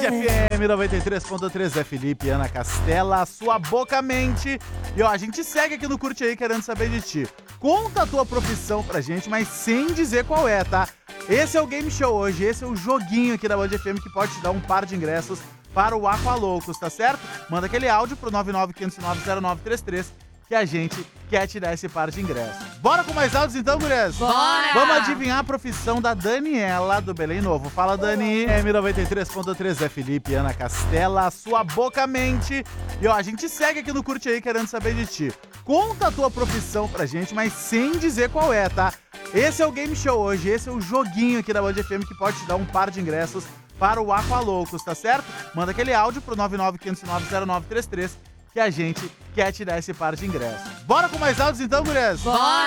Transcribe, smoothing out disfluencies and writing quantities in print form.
FM 93.3 é Felipe, Ana Castela, sua boca mente. E ó, a gente segue aqui no Curte Aí querendo saber de ti. Conta a tua profissão pra gente, mas sem dizer qual é, tá? Esse é o Game Show hoje, esse é o joguinho aqui da Band FM que pode te dar um par de ingressos para o Aqualoucos, tá certo? Manda aquele áudio pro 995090933 que a gente quer te dar esse par de ingressos. Bora com mais áudios então, mulheres? Bora! Vamos adivinhar a profissão da Daniela do Belém Novo. Fala, Dani. M93.3 é Felipe, Ana Castela, sua boca mente. E ó, a gente segue aqui no Curte Aí querendo saber de ti. Conta a tua profissão pra gente, mas sem dizer qual é, tá? Esse é o Game Show hoje, esse é o joguinho aqui da Band FM que pode te dar um par de ingressos para o Aqualoucos, tá certo? Manda aquele áudio pro 995090933 que a gente quer te dar esse par de ingressos. Bora com mais áudios então, mulheres? Bora!